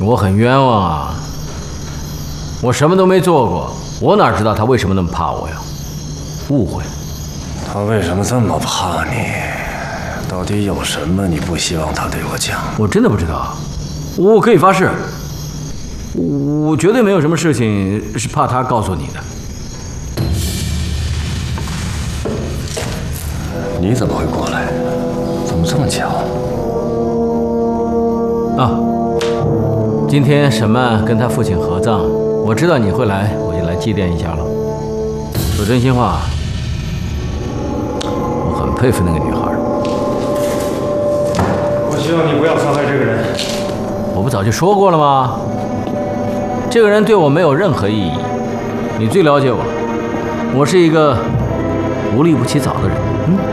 我很冤枉啊！我什么都没做过，我哪知道他为什么那么怕我呀？误会。 他为什么这么怕你？到底有什么你不希望他对我讲？ 我真的不知道，我可以发誓，我绝对没有什么事情是怕他告诉你的。 你怎么会过来？怎么这么巧？ 啊，今天沈曼跟他父亲合葬，我知道你会来，我就来祭奠一下了。说真心话，我很佩服那个女孩。 我希望你不要伤害这个人。 我不早就说过了吗？这个人对我没有任何意义。你最了解我，我是一个无利不起早的人。